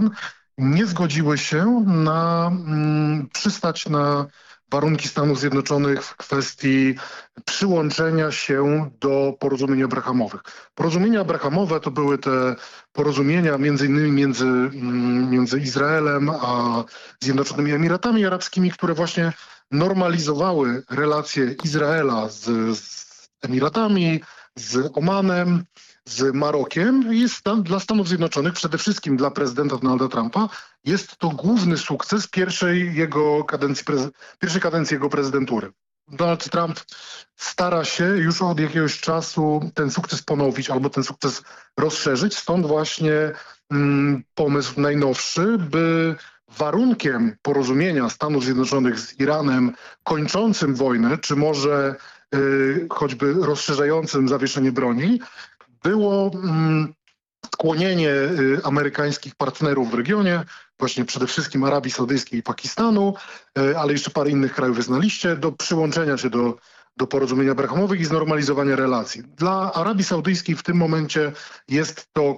Pakistan nie zgodziły się na przystać na warunki Stanów Zjednoczonych w kwestii przyłączenia się do porozumień abrahamowych. Porozumienia abrahamowe to były te porozumienia między innymi między Izraelem a Zjednoczonymi Emiratami Arabskimi, które właśnie normalizowały relacje Izraela z Emiratami, z Omanem, z Marokiem. Dla Stanów Zjednoczonych, przede wszystkim dla prezydenta Donalda Trumpa, jest to główny sukces pierwszej kadencji jego prezydentury. Donald Trump stara się już od jakiegoś czasu ten sukces ponowić albo ten sukces rozszerzyć. Stąd właśnie pomysł najnowszy, by warunkiem porozumienia Stanów Zjednoczonych z Iranem kończącym wojnę, czy może choćby rozszerzającym zawieszenie broni, było skłonienie amerykańskich partnerów w regionie, właśnie przede wszystkim Arabii Saudyjskiej i Pakistanu, ale jeszcze parę innych krajów jest na liście, do przyłączenia się do porozumień abrahamowych i znormalizowania relacji. Dla Arabii Saudyjskiej w tym momencie jest to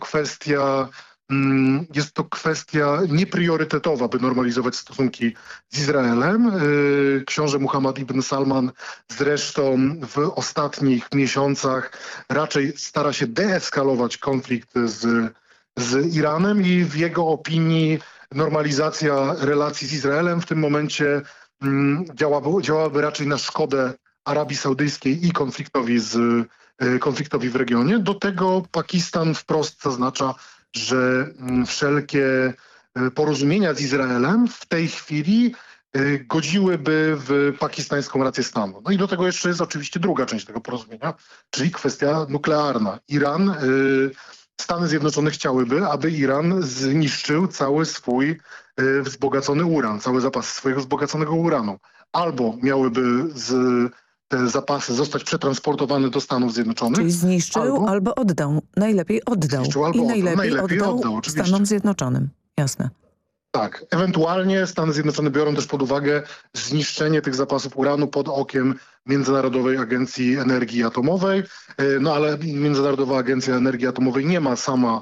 kwestia niepriorytetowa, by normalizować stosunki z Izraelem. Książę Muhammad ibn Salman zresztą w ostatnich miesiącach raczej stara się deeskalować konflikt z Iranem i w jego opinii normalizacja relacji z Izraelem w tym momencie działałaby raczej na szkodę Arabii Saudyjskiej i konfliktowi w regionie. Do tego Pakistan wprost zaznacza, że wszelkie porozumienia z Izraelem w tej chwili godziłyby w pakistańską rację stanu. No i do tego jeszcze jest oczywiście druga część tego porozumienia, czyli kwestia nuklearna. Stany Zjednoczone chciałyby, aby Iran zniszczył cały swój wzbogacony uran, cały zapas swojego wzbogaconego uranu. Albo miałyby te zapasy zostać przetransportowane do Stanów Zjednoczonych. Czyli zniszczył albo oddał. Najlepiej oddał. Zniszczył albo najlepiej oddał oczywiście. Stanom Zjednoczonym. Jasne. Tak, ewentualnie Stany Zjednoczone biorą też pod uwagę zniszczenie tych zapasów uranu pod okiem Międzynarodowej Agencji Energii Atomowej, no ale Międzynarodowa Agencja Energii Atomowej nie ma sama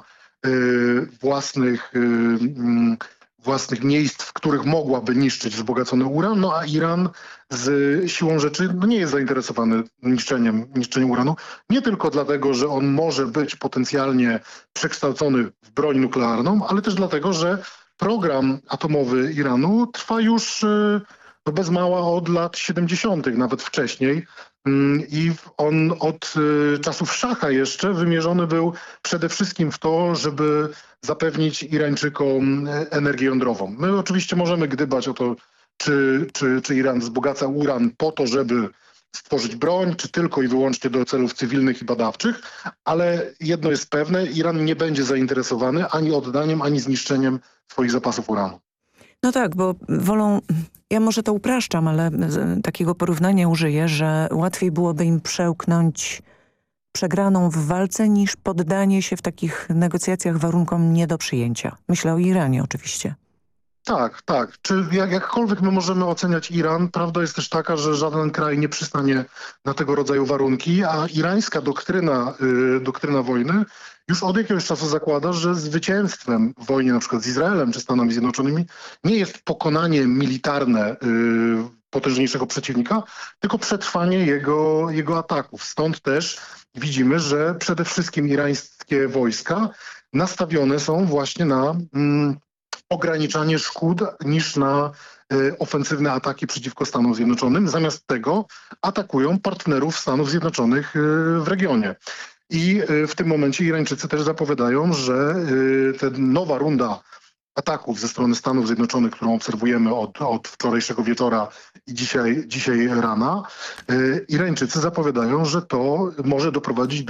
własnych miejsc, w których mogłaby niszczyć wzbogacony uran, no a Iran z siłą rzeczy nie jest zainteresowany niszczeniem uranu. Nie tylko dlatego, że on może być potencjalnie przekształcony w broń nuklearną, ale też dlatego, że program atomowy Iranu trwa już bez mała od lat 70., nawet wcześniej. I on od czasów szacha jeszcze wymierzony był przede wszystkim w to, żeby zapewnić Irańczykom energię jądrową. My oczywiście możemy gdybać o to, czy Iran wzbogaca uran po to, żeby stworzyć broń, czy tylko i wyłącznie do celów cywilnych i badawczych, ale jedno jest pewne, Iran nie będzie zainteresowany ani oddaniem, ani zniszczeniem swoich zapasów uranu. No tak, bo ja może to upraszczam, ale takiego porównania użyję, że łatwiej byłoby im przełknąć przegraną w walce niż poddanie się w takich negocjacjach warunkom nie do przyjęcia. Myślę o Iranie oczywiście. Tak. Czy jakkolwiek my możemy oceniać Iran, prawda jest też taka, że żaden kraj nie przystanie na tego rodzaju warunki, a irańska doktryna wojny już od jakiegoś czasu zakłada, że zwycięstwem w wojnie na przykład z Izraelem czy Stanami Zjednoczonymi nie jest pokonanie militarne potężniejszego przeciwnika, tylko przetrwanie jego ataków. Stąd też widzimy, że przede wszystkim irańskie wojska nastawione są właśnie na ograniczanie szkód niż na ofensywne ataki przeciwko Stanom Zjednoczonym. Zamiast tego atakują partnerów Stanów Zjednoczonych w regionie. I w tym momencie Irańczycy też zapowiadają, że ta nowa runda ataków ze strony Stanów Zjednoczonych, którą obserwujemy od wczorajszego wieczora i dzisiaj rana, Irańczycy zapowiadają, że to może doprowadzić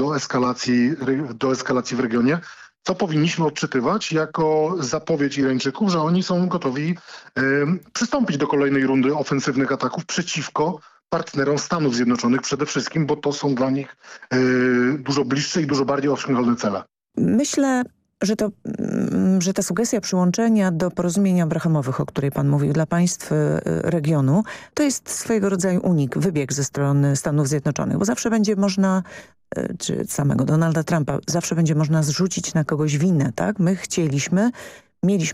do eskalacji w regionie, co powinniśmy odczytywać jako zapowiedź Irańczyków, że oni są gotowi przystąpić do kolejnej rundy ofensywnych ataków przeciwko partnerom Stanów Zjednoczonych przede wszystkim, bo to są dla nich dużo bliższe i dużo bardziej osiągalne cele. Myślę, że ta sugestia przyłączenia do porozumień abrahamowych, o której pan mówił, dla państw regionu, to jest swojego rodzaju unik, wybieg ze strony Stanów Zjednoczonych, bo zawsze będzie można, czy samego Donalda Trumpa, zawsze będzie można zrzucić na kogoś winę, tak? Mieliśmy